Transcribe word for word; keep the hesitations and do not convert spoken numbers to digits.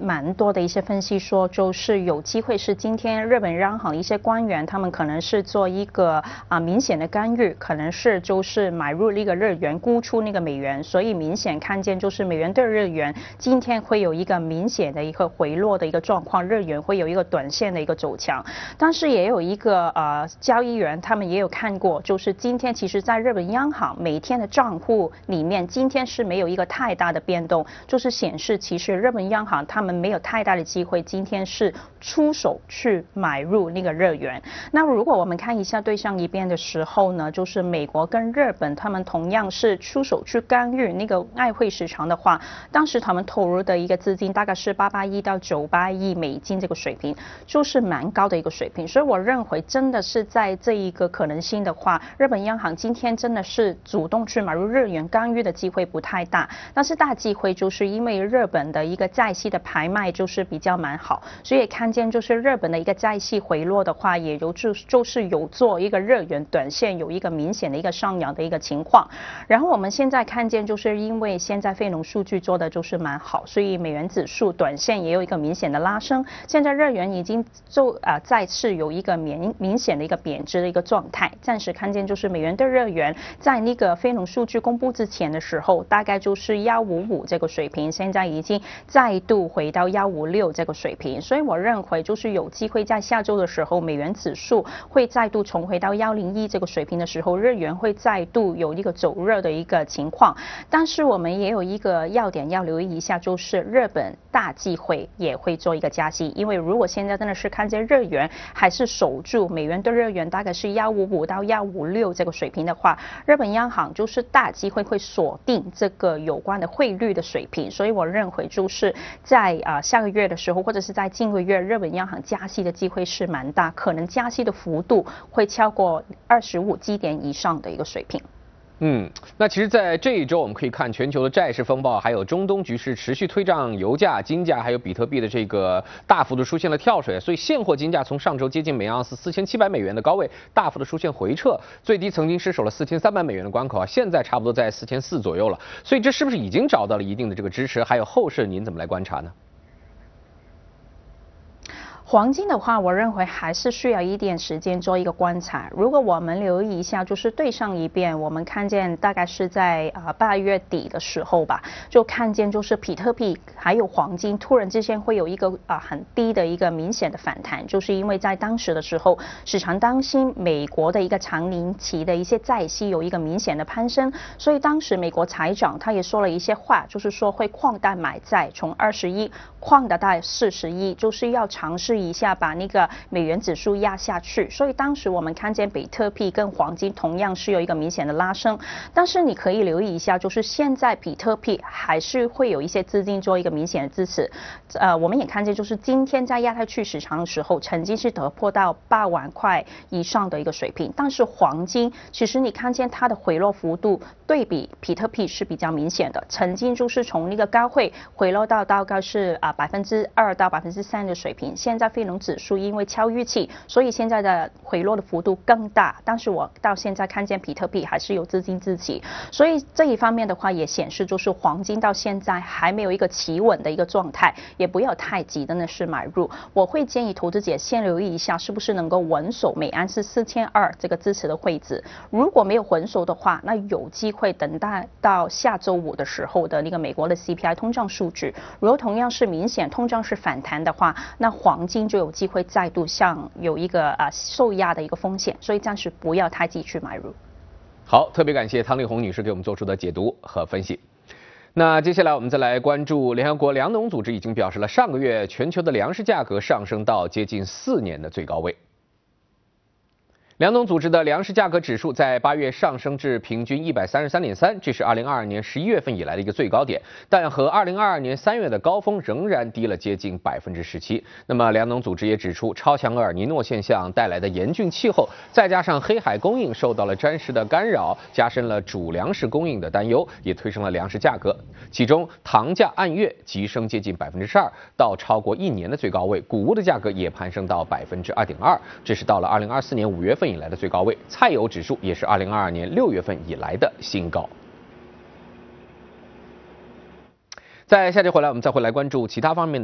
蛮多的一些分析说，就是有机会是今天日本央行一些官员他们可能是做一个啊明显的干预，可能是就是买入那个日元，沽出那个美元，所以明显看见就是美元对日元今天会有一个明显的一个回落的一个状况，日元会有一个短线的一个走强。但是也有一个呃交易员他们也有看过，就是今天其实在日本央行每天的账户里面，今天是没有一个太大的变动，就是显示其实日本央行他们没有太大的机会今天是出手去买入那个日元。那如果我们看一下对上一边的时候呢，就是美国跟日本他们同样是出手去干预那个外汇市场的话，当时他们投入的一个资金大概是八八亿到九八亿美金这个水平，就是蛮高的一个水平。所以我认为真的是在这一个可能性的话，日本央行今天真的是主动去买入日元干预的机会不太大，但是大机会就是因为日本的一个债息的拍卖就是比较蛮好，所以看见就是日本的一个债息回落的话，也有就就是有做一个日元短线有一个明显的一个上扬的一个情况。然后我们现在看见就是因为现在非农数据做的就是蛮好，所以美元指数短线也有一个明显的拉升，现在日元已经就啊、呃、再次有一个明明显的一个贬值的一个状态。暂时看见就是美元对日元在那个非农数据公布之前的时候，大概就是一五五这个水平，现在已经再度回到一五六这个水平，所以我认为就是有机会在下周的时候，美元指数会再度重回到一零一这个水平的时候，日元会再度有一个走热的一个情况。但是我们也有一个要点要留意一下，就是日本大机会也会做一个加息，因为如果现在真的是看见日元还是守住美元对日元大概是一五五到一五六这个水平的话，日本央行就是大机会会锁定这个有关的汇率的水平，所以我认为就是在啊、呃、下个月的时候，或者是在近个月，日本央行加息的机会是蛮大，可能加息的幅度会超过二十五基点以上的一个水平。 嗯，那其实，在这一周，我们可以看全球的债市风暴，还有中东局势持续推涨油价、金价，还有比特币的这个大幅度出现了跳水，所以现货金价从上周接近每盎司四千七百美元的高位，大幅的出现回撤，最低曾经失守了四千三百美元的关口啊，现在差不多在四千四左右了。所以这是不是已经找到了一定的这个支持？还有后市您怎么来观察呢？ 黄金的话，我认为还是需要一点时间做一个观察。如果我们留意一下，就是对上一遍，我们看见大概是在啊八月底的时候吧，就看见就是比特币还有黄金突然之间会有一个啊很低的一个明显的反弹，就是因为在当时的时候，市场担心美国的一个长年期的一些债息有一个明显的攀升，所以当时美国财长他也说了一些话，就是说会扩大买债，从二十一扩大到四十一，就是要尝试一下把那个美元指数压下去，所以当时我们看见比特币跟黄金同样是有一个明显的拉升，但是你可以留意一下，就是现在比特币还是会有一些资金做一个明显的支持。呃，我们也看见就是今天在亚太区市场的时候，曾经是突破到八万块以上的一个水平，但是黄金其实你看见它的回落幅度对比比特币是比较明显的，曾经就是从那个高位回落到大概是啊百分之二到百分之三的水平，现在非农指数因为超预期，所以现在的回落的幅度更大。但是我到现在看见比特币还是有资金支持，所以这一方面的话也显示就是黄金到现在还没有一个企稳的一个状态，也不要太急的呢是买入。我会建议投资者先留意一下是不是能够稳守每安是四千二这个支持的位置，如果没有稳守的话，那有机会等待到下周五的时候的那个美国的 C P I 通胀数据，如果同样是明显通胀是反弹的话，那黄金就有机会再度向有一个啊受压的一个风险，所以暂时不要太急去买入。 好，特别感谢汤丽红女士给我们做出的解读和分析。那接下来我们再来关注联合国粮农组织已经表示了，上个月全球的粮食价格上升到接近四年的最高位。粮农组织的粮食价格指数在八月上升至平均一百三十三点三，这是二零二二年十一月份以来的一个最高点，但和二零二二年三月的高峰仍然低了接近百分之十七。那么粮农组织也指出，超强厄尔尼诺现象带来的严峻气候，再加上黑海供应受到了战事的干扰，加深了主粮食供应的担忧，也推升了粮食价格。其中糖价按月急升接近百分之十二，到超过一年的最高位。谷物的价格也攀升到百分之二点二，这是到了二零二四年五月份以来的最高位。菜油指数也是二零二二年六月份以来的新高。在下节回来，我们再回来关注其他方面的。